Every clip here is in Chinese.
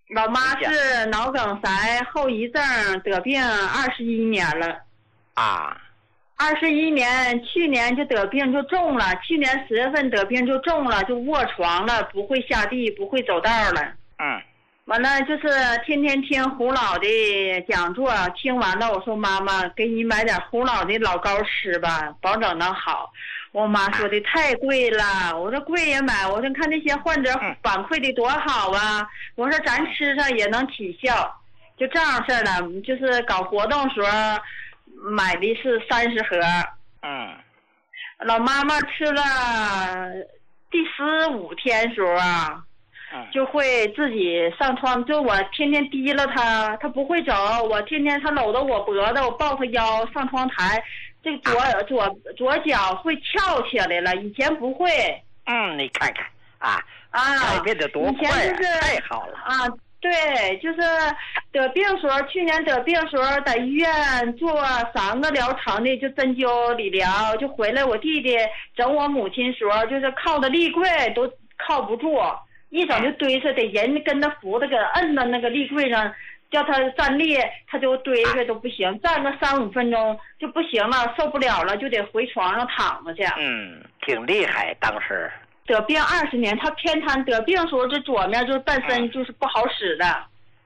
老妈是脑梗塞后遗症得病21年了。 啊。 21年，去年就得病就重了，去年10月份得病就重了，就卧床了，不会下地，不会走道了。完了就是天天听胡老的讲座，听完了我说妈妈给你买点胡老的老膏吃吧，保证能好。我妈说的太贵了，我说贵也买，我说看那些患者反馈的多好啊，我说咱吃上也能起效，就这样事儿了。就是搞活动时候买的是30盒。老妈妈吃了第15天时候啊，就会自己上床，就我天天提了他不会走，我天天他搂着我脖子，我抱他腰上窗台，这个左脚会翘起来了，以前不会。 你看看改变得多快以前就是太好了啊。对，就是得病时候，去年得病时候在医院做3个疗程的，就针灸理疗，就回来我弟弟整我母亲时候，就是靠的立柜都靠不住，一整就堆着，得人跟他扶着，给摁到那个立柜上，叫他站立，他就堆着都不行，站个3-5分钟就不行了，受不了了，就得回床上躺着去。 挺厉害，当时。 得病20年，他偏瘫，得病时候这左面就是本身就是不好使的。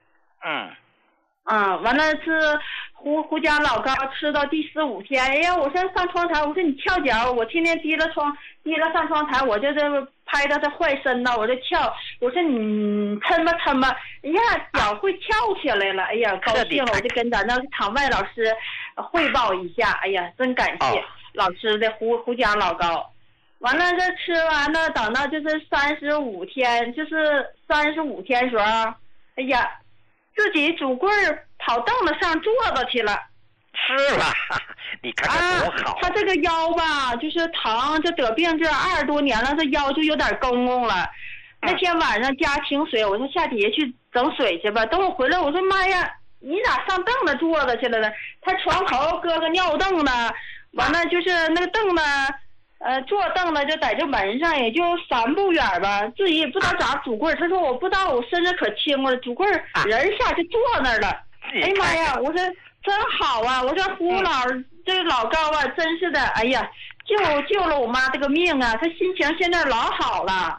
完了是胡家老膏吃到第15天，哎呀，我说上窗台，我说你翘脚，我天天提了上窗台，我就这拍到他坏身呢，我就翘，我说你抻吧，哎呀，脚会翘起来了，哎呀，高兴了，我就跟咱那场外老师汇报一下，哎呀，真感谢老师的胡家老膏。完了，这吃完了，等到就是35天，就是35天时候，哎呀，自己拄棍儿跑凳子上坐着去了。 是吧？你看看多好。 他这个腰吧，就是疼，就得病这20多年了，这腰就有点公公了。那天晚上家停水，我说下底下去整水去吧。等我回来，我说妈呀，你咋上凳子坐着去了呢？他床头搁个尿凳呢，完了就是那个凳子。坐凳子就在这门上，也就3步远吧，自己也不知道咋拄棍儿。他说我不知道，我身子可轻了，拄棍儿人下去坐那儿了。哎呀妈呀，我说真好啊！我说胡老这个老高啊，真是的，哎呀，救了我妈这个命啊！他心情现在老好了。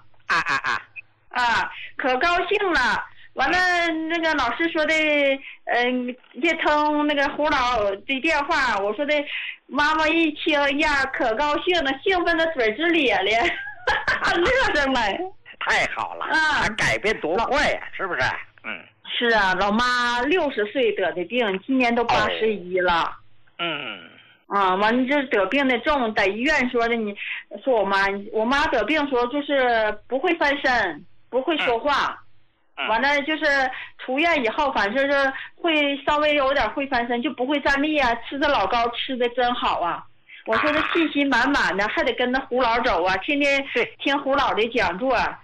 可高兴了。完了，那个老师说的，接通那个胡老的电话，我说的，妈妈一听呀，可高兴了，兴奋的水直咧咧，乐上来。 太好了他改变多快呀，是不是？ 是啊，老妈60岁得的病，今年都81了。完了就是得病的重，在医院说的，你说我妈得病时候就是不会翻身，不会说话。完了就是出院以后，反正是会稍微有点会翻身，就不会站立啊。吃的老高吃的真好啊！我说他信心满满的，还得跟着胡老走啊，天天听胡老的讲座，